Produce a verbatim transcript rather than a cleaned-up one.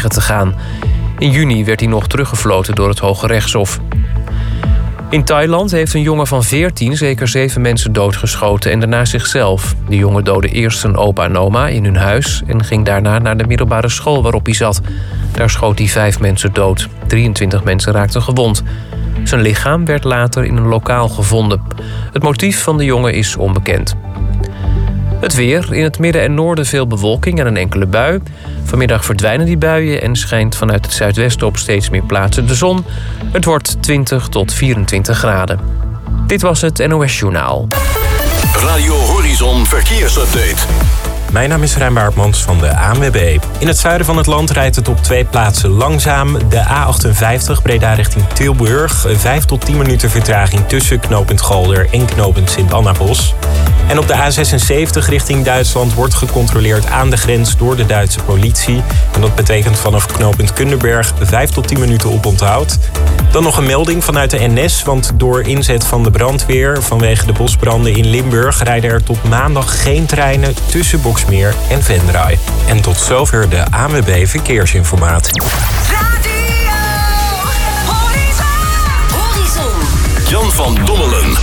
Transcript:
tegen te gaan. In juni werd hij nog teruggefloten door het Hoge Rechtshof. In Thailand heeft een jongen van veertien zeker zeven mensen doodgeschoten en daarna zichzelf. De jongen doodde eerst zijn opa en oma in hun huis en ging daarna naar de middelbare school waarop hij zat. Daar schoot hij vijf mensen dood. drieëntwintig mensen raakten gewond. Zijn lichaam werd later in een lokaal gevonden. Het motief van de jongen is onbekend. Het weer. In het midden en noorden veel bewolking en een enkele bui. Vanmiddag verdwijnen die buien en schijnt vanuit het zuidwesten op steeds meer plaatsen de zon. Het wordt twintig tot vierentwintig graden. Dit was het N O S Journaal. Radio Horizon Verkeersupdate. Mijn naam is Rijn Baartmans van de A N W B. In het zuiden van het land rijdt het op twee plaatsen langzaam. De A achtenvijftig Breda richting Tilburg. vijf tot tien minuten vertraging tussen knooppunt Galder en knooppunt Sint-Annabos. En op de A zesenzeventig richting Duitsland wordt gecontroleerd aan de grens door de Duitse politie. En dat betekent vanaf knooppunt Kunderberg vijf tot tien minuten oponthoud. Dan nog een melding vanuit de N S, want door inzet van de brandweer vanwege de bosbranden in Limburg rijden er tot maandag geen treinen tussen Boxmeer en Venray. En tot zover de A N W B Verkeersinformatie. Jan van Dommelen.